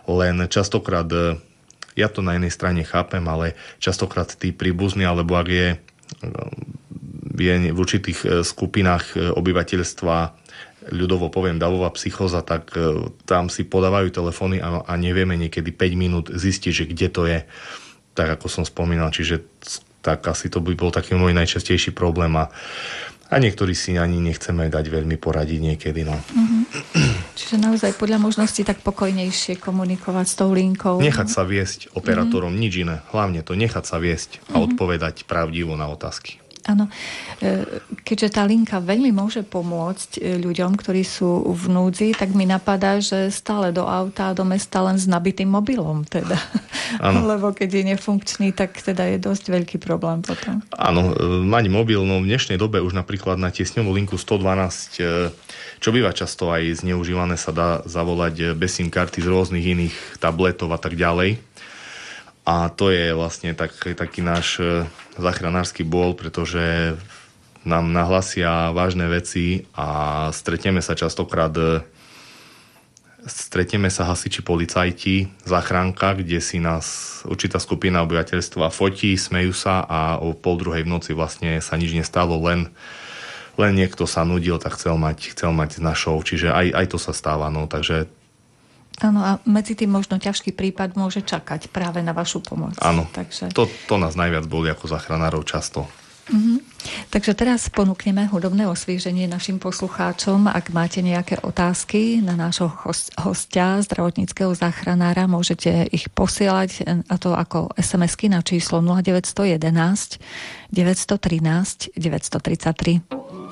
len častokrát, ja to na jednej strane chápem, ale častokrát tí príbuzní, alebo ak je v určitých skupinách obyvateľstva, ľudovo poviem, davová psychóza, tak tam si podávajú telefóny a nevieme niekedy 5 minút zistiť, že kde to je, tak ako som spomínal, čiže tak asi to by bol taký môj najčastejší problém a niektorí si ani nechceme dať veľmi poradiť niekedy. No. Čiže naozaj podľa možností tak pokojnejšie komunikovať s tou linkou. Nechať sa viesť operátorom, nič iné. Hlavne to, nechať sa viesť a odpovedať pravdivo na otázky. Áno, keďže tá linka veľmi môže pomôcť ľuďom, ktorí sú v núdzi, tak mi napadá, že stále do auta a do mesta len s nabitým mobilom teda. Lebo keď je nefunkčný, tak teda je dosť veľký problém potom. Áno, mať mobil, no v dnešnej dobe už napríklad na tiesňovú linku 112, čo býva často aj zneužívané, sa dá zavolať bez SIM karty z rôznych iných tabletov a tak ďalej. A to je vlastne taký náš záchranársky bôl, pretože nám nahlasia vážne veci a stretneme sa hasiči, policajti, záchranka, kde si nás určitá skupina obyvateľstva fotí, smejú sa a o 1:30 v noci vlastne sa nič nestalo, len niekto sa nudil, tak chcel mať na show, čiže aj to sa stáva, no, takže. Áno, a medzi tým možno ťažký prípad môže čakať práve na vašu pomoc. Áno, takže. To nás najviac boli ako záchranárov často. Takže teraz ponúkneme hudobné osvieženie našim poslucháčom. Ak máte nejaké otázky na nášho hostia, zdravotníckeho záchranára, môžete ich posielať, a to ako SMS-ky na číslo 0911 913 933.